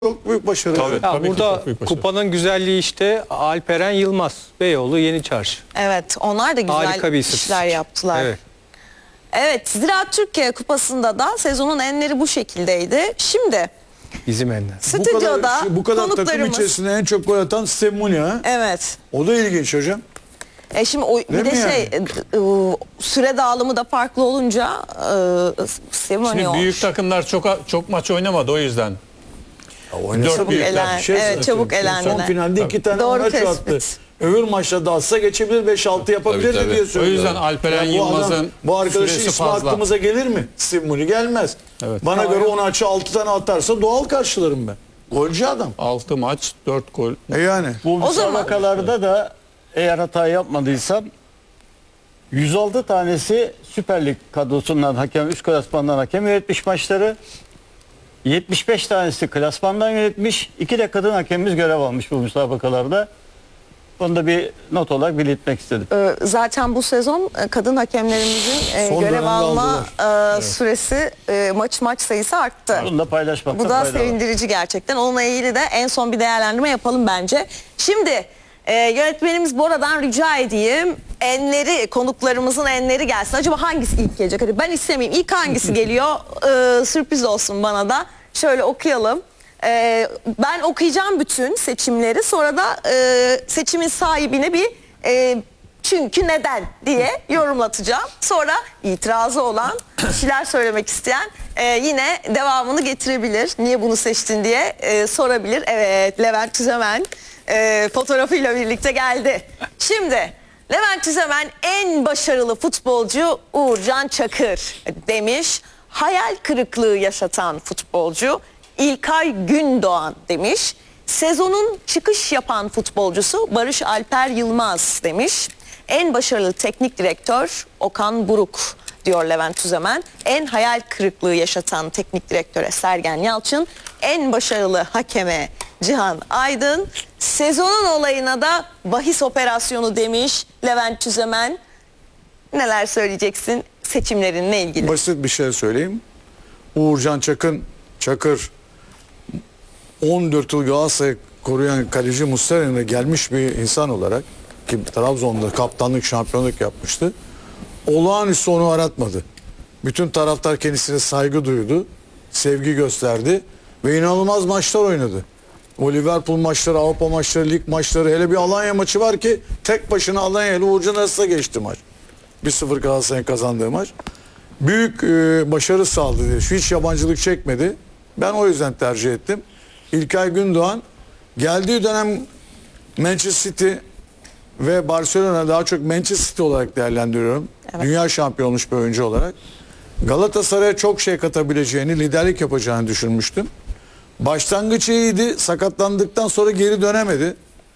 Çok büyük başarı. Tabii. Ya burada çok büyük başarı. kupanın güzelliği işte Alperen Yılmaz, Beyoğlu Yeni Çarşı. Evet, onlar da güzel Harika bir işler istatistik. yaptılar. Evet. Evet, Ziraat Türkiye Kupası'nda da sezonun enleri bu şekildeydi. Şimdi Bizim ender. stüdyoda Bu kadar takım konuklarımız... içerisinde en çok gol atan Stemuni ha. Evet. O da ilginç hocam. Şimdi bir de mi süre dağılımı da farklı olunca Simone Şimdi büyük takımlar çok maç oynamadı o yüzden. Oynasa Dört bu büyükler. yeter. Bir şey Evet, söyleyeyim. çabuk elendiler. Son finalde 2 tane Doğru maç tespit. attı. Öbür maçta atsa geçebilir, 5-6 yapabilirdi Tabii, tabii. diye O söylüyorum. yüzden Alperen Yani bu adam- Yılmaz'ın bu arkadaşın süresi ismi fazla. aklımıza gelir mi? Stimuli gelmez. Evet. Bana göre 10 açı 6 tane atarsa doğal karşılarım ben. Golcü adam. 6 maç 4 gol. Yani. Bu O zaman- müsabakalarda da eğer hata yapmadıysam 106 tanesi Süper Lig kadrosundan hakem, üst klasmandan hakem yönetmiş maçları. 75 tanesi klasmandan yönetmiş. 2 de kadın hakemimiz görev almış bu müsabakalarda. Onu da bir not olarak belirtmek istedim. Zaten bu sezon kadın hakemlerimizin Son görev dönemde alma süresi maç sayısı arttı. Bunu da paylaşmakta Bu da fayda var. sevindirici gerçekten. Onunla ilgili de en son bir değerlendirme yapalım bence. Şimdi yönetmenimiz Bora'dan rica edeyim. Konuklarımızın enleri gelsin. Acaba hangisi ilk gelecek? Hadi ben istemeyeyim. İlk hangisi geliyor? Sürpriz olsun bana da. Şöyle okuyalım. Ben okuyacağım bütün seçimleri. Sonra da seçimin sahibine bir çünkü neden diye yorumlatacağım. Sonra itirazı olan, bir şeyler söylemek isteyen yine devamını getirebilir. Niye bunu seçtin diye sorabilir. Evet, Levent Tüzemen fotoğrafıyla birlikte geldi. Şimdi Levent Tüzemen en başarılı futbolcu Uğurcan Çakır demiş. Hayal kırıklığı yaşatan futbolcu İlkay Gündoğan demiş. Sezonun çıkış yapan futbolcusu Barış Alper Yılmaz demiş. En başarılı teknik direktör Okan Buruk diyor Levent Tüzemen. En hayal kırıklığı yaşatan teknik direktöre Sergen Yalçın. En başarılı hakeme Cihan Aydın. Sezonun olayına da bahis operasyonu demiş Levent Tüzemen. Neler söyleyeceksin seçimlerinle ilgili? Basit bir şey söyleyeyim. Uğurcan Çakır 14 yıl Galatasaray koruyan kaleci Muslera'ya gelmiş bir insan olarak ki Trabzon'da kaptanlık, şampiyonluk yapmıştı. Olağanüstü onu aratmadı. Bütün taraftar kendisine saygı duydu, sevgi gösterdi ve inanılmaz maçlar oynadı. O Liverpool maçları, Avrupa maçları, lig maçları, hele bir Alanya maçı var ki tek başına Alanya ile Uğurcan arasında geçti maç. 1-0 Galatasaray'ın kazandığı maç. Büyük başarı sağladı. Hiç yabancılık çekmedi. Ben o yüzden tercih ettim. İlkay Gündoğan geldiği dönem Manchester City ve Barcelona, daha çok Manchester City olarak değerlendiriyorum. Evet. Dünya şampiyonu olmuş bir oyuncu olarak. Galatasaray'a çok şey katabileceğini, liderlik yapacağını düşünmüştüm. Başlangıç iyiydi. Sakatlandıktan sonra geri dönemedi.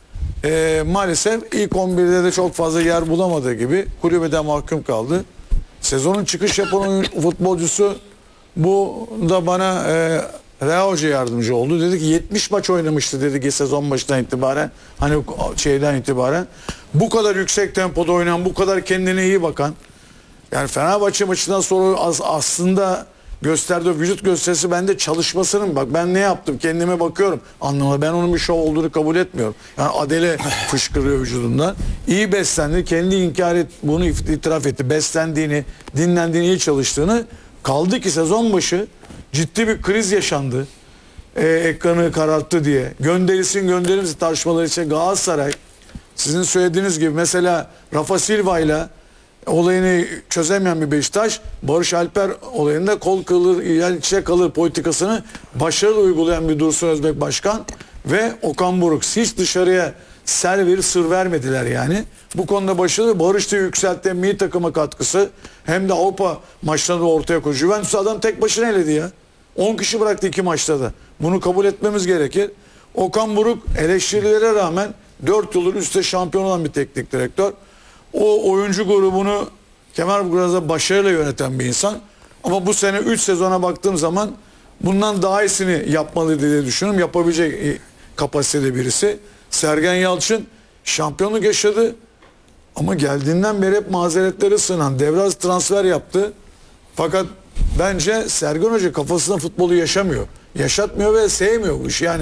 Maalesef ilk 11'de de çok fazla yer bulamadığı gibi kulübede mahkum kaldı. Sezonun çıkış yapan futbolcusu, bu da bana Rea Hoca yardımcı oldu. Dedi ki 70 maç oynamıştı dedi ki sezon başından itibaren, hani şeyden itibaren. Bu kadar yüksek tempoda oynayan, bu kadar kendine iyi bakan, yani Fenerbahçe maçından sonra aslında gösterdiği vücut gösterisi bende çalışmasının, bak ben ne yaptım kendime bakıyorum anlamında, ben onun bir şov olduğunu kabul etmiyorum. Yani adele fışkırıyor vücudundan. İyi beslendi, kendi inkar et, bunu itiraf etti. Beslendiğini, dinlendiğini, iyi çalıştığını. Kaldı ki sezon başı ciddi bir kriz yaşandı. Ekranı kararttı diye. Gönderilsin tartışmaları için Galatasaray, sizin söylediğiniz gibi mesela Rafa Silva ile olayını çözemeyen bir Beşiktaş, Barış Alper olayında kol kılır, yani içe kalır politikasını başarılı uygulayan bir Dursun Özbek Başkan ve Okan Buruk. Hiç dışarıya ser verir, sır vermediler yani. Bu konuda başarılı. Barış da yükseltti, hem milli takıma katkısı hem de Avrupa maçlarında ortaya koydu. Juventus adam tek başına eledi ya. 10 kişi bıraktı 2 maçta da. Bunu kabul etmemiz gerekir. Okan Buruk eleştirilere rağmen 4 yıldır üstte şampiyon olan bir teknik direktör. O oyuncu grubunu Kemerburgaz'da başarıyla yöneten bir insan. Ama bu sene 3 sezona baktığım zaman bundan daha iyisini yapmalı diye düşünüyorum. Yapabilecek kapasitede birisi. Sergen Yalçın şampiyonluk yaşadı. Ama geldiğinden beri hep mazeretleri sığınan, devre arası transfer yaptı. Fakat bence Sergen Hoca kafasında futbolu yaşamıyor. Yaşatmıyor ve sevmiyor bu işi. Yani